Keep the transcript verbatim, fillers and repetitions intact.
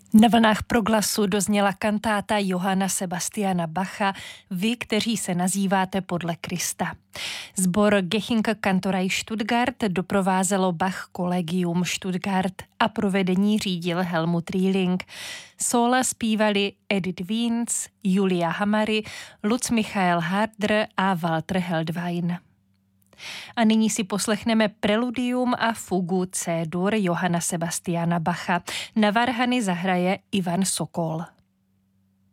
Na vlnách Proglasu dozněla kantáta Johanna Sebastiana Bacha Vy, kteří se nazýváte podle Krista. Sbor Gechinger Kantorei Stuttgart doprovázelo Bach Collegium Stuttgart a provedení řídil Helmut Rieling. Sóla zpívali Edith Wiens, Julia Hamary, Lutz Michael Hardr a Walter Heldwein. A nyní si poslechneme preludium a fugu C-dur Johanna Sebastiana Bacha. Na varhany zahraje Ivan Sokol.